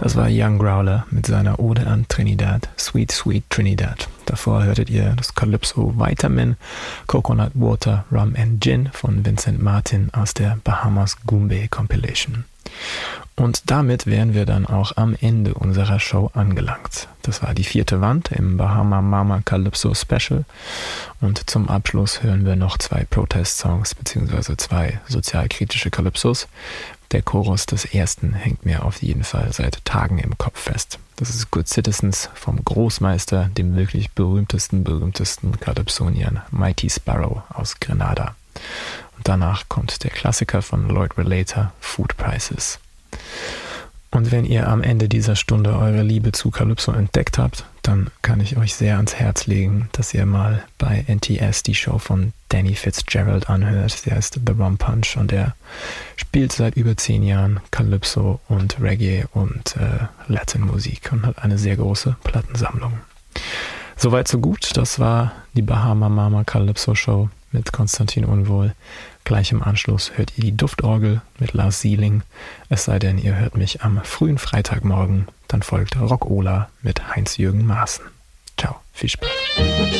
Das war Young Growler mit seiner Ode an Trinidad, Sweet Sweet Trinidad. Davor hörtet ihr das Calypso Vitamin, Coconut Water, Rum and Gin von Vincent Martin aus der Bahamas Goombay Compilation. Und damit wären wir dann auch am Ende unserer Show angelangt. Das war die 4. Wand im Bahama Mama Calypso Special. Und zum Abschluss hören wir noch 2 Protest-Songs bzw. 2 sozialkritische Calypsos. Der Chorus des ersten hängt mir auf jeden Fall seit Tagen im Kopf fest. Das ist Good Citizens vom Großmeister, dem wirklich berühmtesten Calypsonian, Mighty Sparrow aus Grenada. Und danach kommt der Klassiker von Lloyd Relator, Food Prices. Und wenn ihr am Ende dieser Stunde eure Liebe zu Calypso entdeckt habt, dann kann ich euch sehr ans Herz legen, dass ihr mal bei NTS die Show von Danny Fitzgerald anhört. Der heißt The Rum Punch und er spielt seit über 10 Jahren Calypso und Reggae und Latin-Musik und hat eine sehr große Plattensammlung. Soweit so gut, das war die Bahama Mama Calypso Show mit Konstantin Unwohl. Gleich im Anschluss hört ihr die Duftorgel mit Lars Sieling. Es sei denn, ihr hört mich am frühen Freitagmorgen. Dann folgt Rock Ola mit Heinz-Jürgen Maaßen. Ciao, viel Spaß.